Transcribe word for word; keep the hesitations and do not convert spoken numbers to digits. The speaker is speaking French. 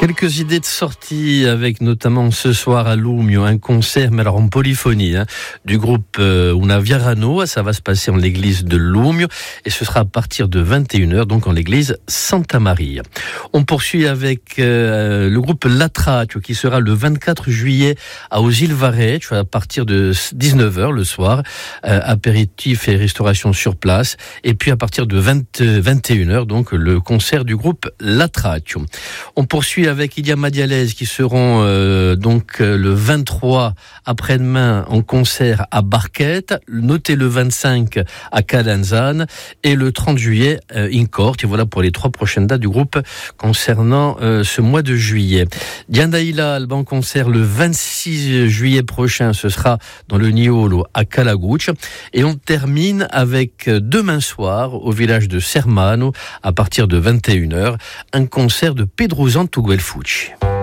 Quelques idées de sortie avec notamment ce soir à Lumio un concert, mais alors en polyphonie, hein, du groupe euh, Una Viarano. Ça va se passer en l'église de Lumio et ce sera à partir de vingt et une heures, donc en l'église Santa Maria. On poursuit avec euh, le groupe L'Attraccio qui sera le vingt-quatre juillet à Osilvareccio à partir de dix-neuf heures le soir, euh, apéritif et restauration sur place. Et puis à partir de vingt, vingt et une heures, donc le concert du groupe L'Attraccio. On poursuit avec Ilia Madialez qui seront euh, donc euh, le vingt-trois après-demain en concert à Barquette, notez le vingt-cinq à Calanzane et le trente juillet euh, in Corte. Et voilà pour les trois prochaines dates du groupe concernant euh, ce mois de juillet. Diana Hilal en concert le vingt-six juillet prochain, ce sera dans le Niolo à Calagucci. Et on termine avec euh, demain soir au village de Sermano à partir de vingt et une heures, un concert de Pedro Zantuguel Fucci.